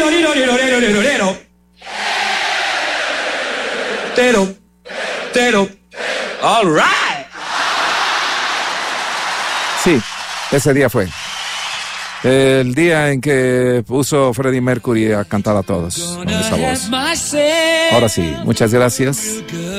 All right. Sí, ese día fue el día en que puso Freddie Mercury a cantar a todos con esa voz. Ahora sí, muchas gracias.